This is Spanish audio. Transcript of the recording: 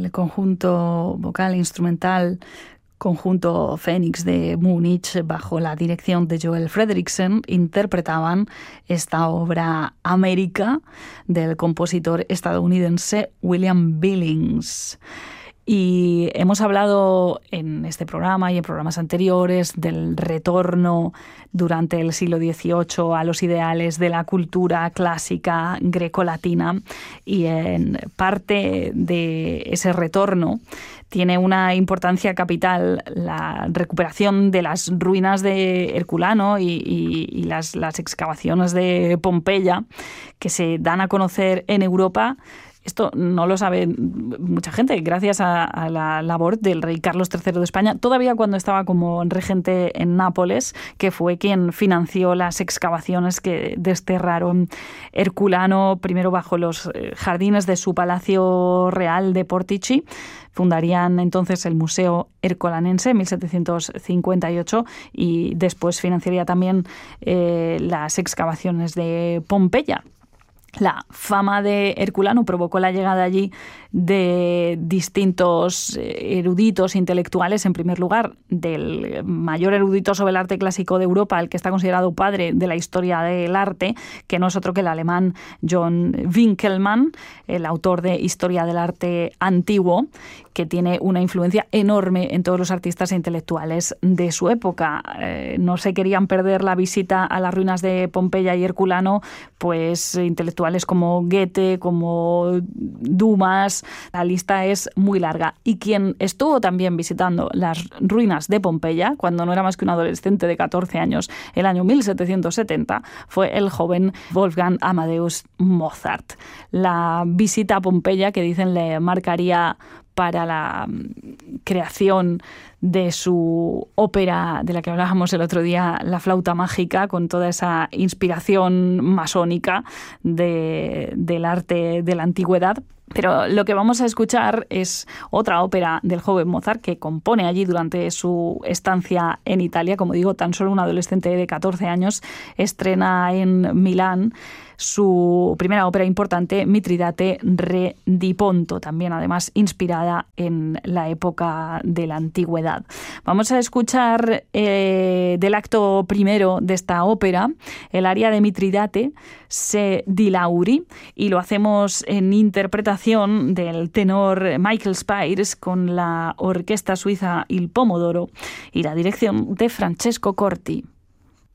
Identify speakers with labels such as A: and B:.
A: el conjunto vocal instrumental Conjunto Fénix de Múnich, bajo la dirección de Joel Fredricksen, interpretaban esta obra América del compositor estadounidense William Billings. Y hemos hablado en este programa y en programas anteriores del retorno durante el siglo XVIII a los ideales de la cultura clásica grecolatina, y en parte de ese retorno tiene una importancia capital la recuperación de las ruinas de Herculano y las excavaciones de Pompeya, que se dan a conocer en Europa. Esto no lo sabe mucha gente, gracias a la labor del rey Carlos III de España, todavía cuando estaba como regente en Nápoles, que fue quien financió las excavaciones que desterraron Herculano, primero bajo los jardines de su palacio real de Portici. Fundarían entonces el Museo Herculanense en 1758 y después financiaría también las excavaciones de Pompeya. La fama de Herculano provocó la llegada allí de distintos eruditos intelectuales, en primer lugar del mayor erudito sobre el arte clásico de Europa, el que está considerado padre de la historia del arte, que no es otro que el alemán John Winkelmann, el autor de Historia del Arte Antiguo, que tiene una influencia enorme en todos los artistas e intelectuales de su época. No se querían perder la visita a las ruinas de Pompeya y Herculano, pues intelectuales como Goethe, como Dumas. La lista es muy larga. Y quien estuvo también visitando las ruinas de Pompeya, cuando no era más que un adolescente de 14 años, el año 1770, fue el joven Wolfgang Amadeus Mozart. La visita a Pompeya, que dicen le marcaría para la creación de su ópera de la que hablábamos el otro día, La flauta mágica, con toda esa inspiración masónica del arte de la antigüedad. Pero lo que vamos a escuchar es otra ópera del joven Mozart que compone allí durante su estancia en Italia. Como digo, tan solo un adolescente de 14 años, estrena en Milán su primera ópera importante, Mitridate Re di Ponto, también además inspirada en la época de la antigüedad. Vamos a escuchar del acto primero de esta ópera el aria de Mitridate, Se di Lauri, y lo hacemos en interpretación del tenor Michael Spires con la orquesta suiza Il Pomodoro y la dirección de Francesco Corti.